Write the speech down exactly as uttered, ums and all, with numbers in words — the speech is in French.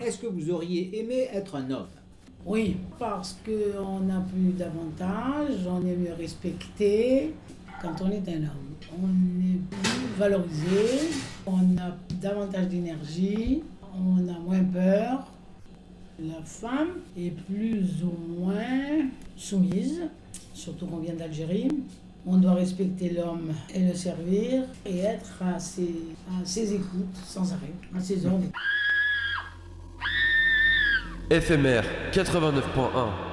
Est-ce que vous auriez aimé être un homme? Oui, parce qu'on a plus d'avantages, on est mieux respecté quand on est un homme. On est plus valorisé, on a davantage d'énergie, on a moins peur. La femme est plus ou moins soumise, surtout qu'on vient d'Algérie. On doit respecter l'homme et le servir et être à ses, à ses écoutes sans arrêt, à ses ordres. F M R quatre-vingt-neuf point un